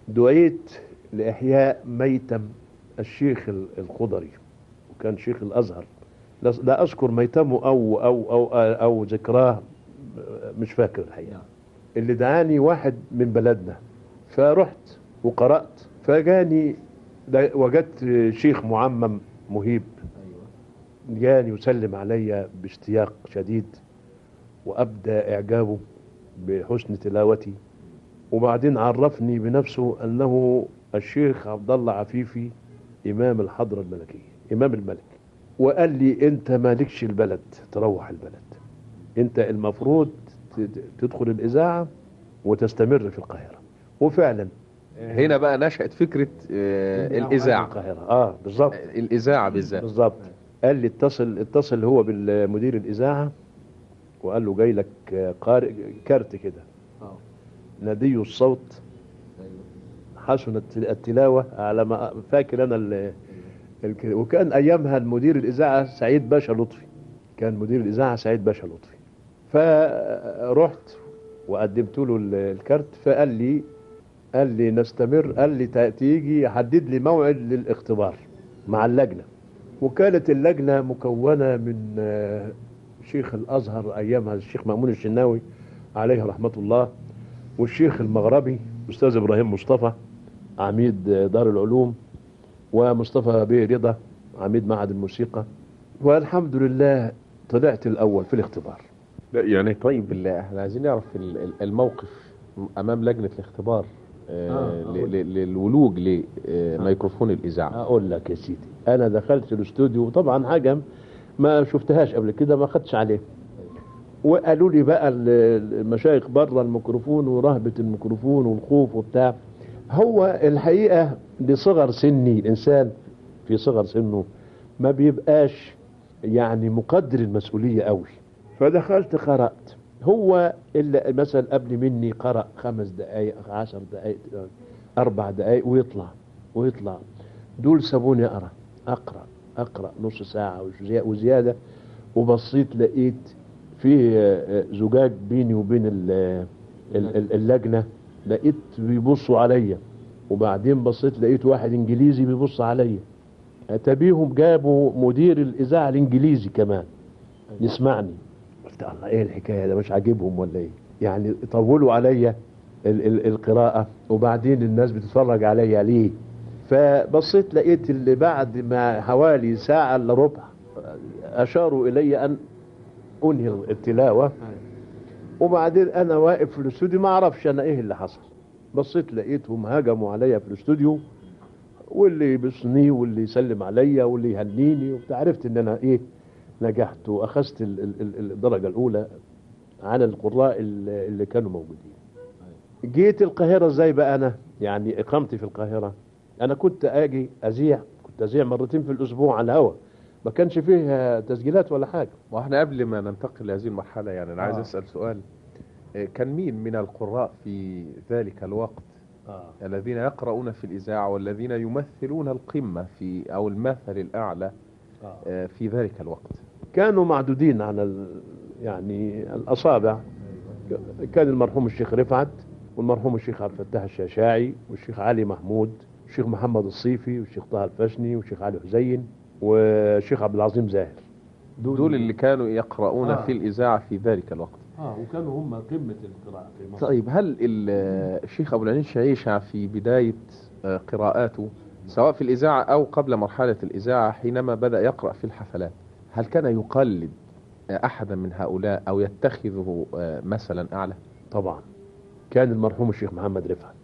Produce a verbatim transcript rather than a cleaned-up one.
دعيت لإحياء ميتم الشيخ ال- الخضري، وكان شيخ الأزهر. لا لا أذكر ميتمه أو أو أو أو ذكراه، مش فاكر الحقيقة. اللي دعاني واحد من بلدنا، فرحت وقرأت، فجاني دا- وجدت شيخ معمم مهيب، جاني وسلم علي باشتياق شديد، وأبدى إعجابه بحسن تلاوتي. وبعدين عرفني بنفسه أنه الشيخ عبد الله عفيفي إمام الحضرة الملكية، إمام الملك. وقال لي أنت مالكش البلد، تروح البلد، أنت المفروض ت- تدخل الإذاعة وتستمر في القاهرة. وفعلا هنا بقى نشأت فكرة آه، إني أعود الإذاعة. القاهرة. اه بالظبط. الإذاعة بالذات. بالظبط. قال لي اتصل اتصل هو بالمدير الإذاعة، وقال له جاي لك قارئ كارت كده، ندي الصوت، حسن الت- التلاوة، على ما فاكر أنا ال- الك- وكان أيامها المدير الإذاعة سعيد باشا لطفي، كان مدير الإذاعة سعيد باشا لطفي. فرحت وقدمت له ال- الكارت، فقال لي قال لي نستمر، قال لي تا- تيجي يحدد لي موعد للاختبار مع اللجنة. وكانت اللجنة مكونة من آه، شيخ الأزهر أيامها الشيخ مأمون الشناوي عليه رحمة الله، والشيخ المغربي أستاذ إبراهيم مصطفى عميد آه، دار العلوم، ومصطفى بيه رضا عميد معهد الموسيقى. والحمد لله طلعت الأول في الاختبار. لا يعني طيب ال- احنا عايزين نعرف ال- ال- الموقف أمام لجنة الاختبار آه، آه، ل- أقول. ل- للولوج لميكروفون الإذاعة. أقول لك يا سيدي، أنا دخلت الاستوديو، طبعا حاجة ما شفتهاش قبل كده، ما خدتش عليه. وقالوا لي بقى ال- المشايخ بره الميكروفون ورهبة الميكروفون والخوف وبتاع. هو الحقيقة لصغر سني، الإنسان في صغر سنه ما بيبقاش يعني مقدر المسؤولية قوي. فدخلت قرأت، هو اللي مثلا قبل مني قرأ خمس دقايق عشر دقايق أربع دقايق ويطلع ويطلع. دول سابوني أقرأ أقرأ أقرأ نص ساعة وزي- وزيادة. وبصيت لقيت في آه، زجاج بيني وبين ال- ال- ال- اللجنة، لقيت بيبصوا عليا. وبعدين بصيت لقيت واحد انجليزي بيبص عليا، اتبيهم جابوا مدير الاذاعه الانجليزي كمان يسمعني. قلت الله، ايه الحكايه ده، مش عاجبهم ولا ايه؟ يعني طولوا عليا ال ال القراءه، وبعدين الناس بتتفرج عليا ليه؟ فبصيت لقيت اللي بعد ما حوالي ساعه الا ربع اشاروا الي ان انهي التلاوه. وبعدين انا واقف في الاستوديو ما اعرفش انا ايه اللي حصل. بصيت لقيتهم هجموا عليا في الاستوديو، واللي يبصني واللي يسلم عليا واللي يهنيني وبتاع. عرفت ان انا ايه، نجحت واخذت ال- ال- ال- الدرجه الاولى على القراء ال- اللي كانوا موجودين. جيت القاهره ازاي بقى؟ انا يعني اقامتي في القاهره، انا كنت اجي ازيع، كنت ازيع مرتين في الاسبوع على الهواء، ما كانش فيه تسجيلات ولا حاجه. واحنا قبل ما ننتقل لهذه المرحلة يعني أنا عايز آه. أسأل سؤال. آه، كان مين من القراء في ذلك الوقت آه. الذين يقرؤون في الإذاعة والذين يمثلون القمة في أو المثل الأعلى آه. آه، في ذلك الوقت؟ كانوا معدودين على ال... يعني الأصابع. كان المرحوم الشيخ رفعت، والمرحوم الشيخ عبد الفتاح الشاشاعي، والشيخ علي محمود، والشيخ محمد الصيفي، والشيخ طه الفشني، والشيخ علي حزين، والشيخ عبد العظيم زاهر. دول اللي كانوا يقرؤون آه. في الإذاعة في ذلك الوقت. اه وكانوا هم قمة القراءة في مصر. طيب هل ال- الشيخ أبو العنين شعيشة في بداية آه، قراءاته سواء في الإذاعة أو قبل مرحلة الإذاعة حينما بدأ يقرأ في الحفلات، هل كان يقلد آه، أحدا من هؤلاء أو يتخذه آه، مثلا أعلى؟ طبعا كان المرحوم الشيخ محمد رفعت